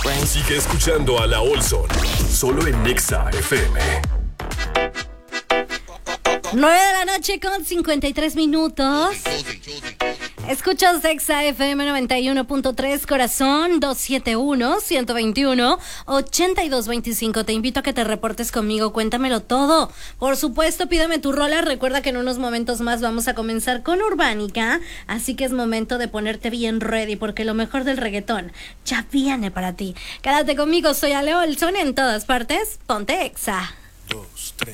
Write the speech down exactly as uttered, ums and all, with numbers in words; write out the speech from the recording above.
Sigue escuchando a La Olson, solo en Nexa F M. nueve de la noche con cincuenta y tres minutos. Escuchas Nexa F M noventa y uno punto tres, corazón dos siete uno, uno dos uno, ocho dos dos cinco. Te invito a que te reportes conmigo, cuéntamelo todo. Por supuesto, pídeme tu rola. Recuerda que en unos momentos más vamos a comenzar con Urbánica, así que es momento de ponerte bien ready, porque lo mejor del reggaetón ya viene para ti. Quédate conmigo, soy Ale Olson, en todas partes, ponte Exa. Dos, tres.